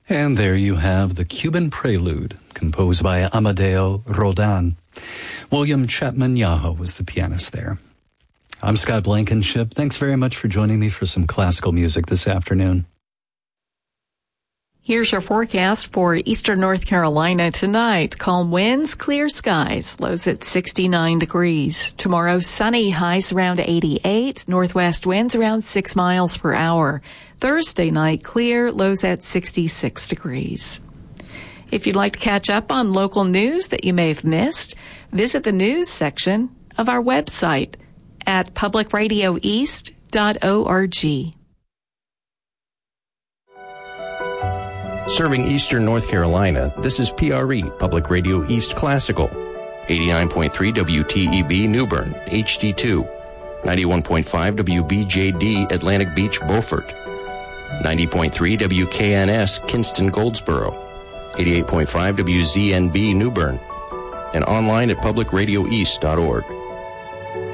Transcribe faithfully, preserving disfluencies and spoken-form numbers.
And there you have the Cuban Prelude, composed by Amadeo Rodin. William Chapman Yaho was the pianist there. I'm Scott Blankenship. Thanks very much for joining me for some classical music this afternoon. Here's your forecast for eastern North Carolina tonight. Calm winds, clear skies, lows at sixty-nine degrees. Tomorrow, sunny, highs around eighty-eight, northwest winds around six miles per hour. Thursday night, clear, lows at sixty-six degrees. If you'd like to catch up on local news that you may have missed, visit the news section of our website at public radio east dot org. Serving eastern North Carolina, this is P R E, Public Radio East Classical. eighty-nine point three W T E B New Bern, H D two. ninety-one point five W B J D Atlantic Beach, Beaufort. ninety point three W K N S Kinston, Goldsboro. eighty-eight point five W Z N B New Bern. And online at public radio east dot org.